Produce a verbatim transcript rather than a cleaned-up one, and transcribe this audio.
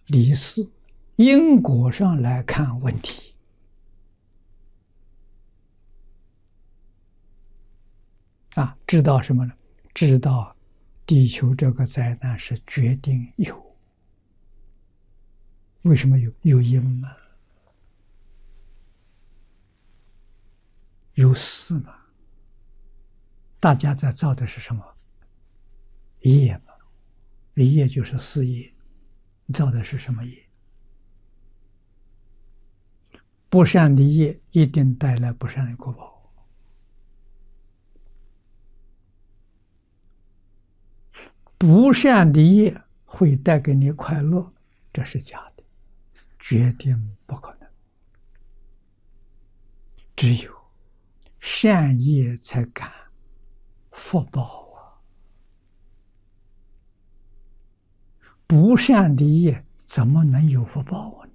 理事因果上来看问题，啊，知道什么呢？知道地球这个灾难是决定有。为什么有？有因嘛，有事嘛。大家在造的是什么？业嘛，业就是事业。你造的是什么业？不善的业一定带来不善的果报。不善的业会带给你快乐，这是假的，决定不可能。只有善业才感福报啊！不善的业怎么能有福报呢？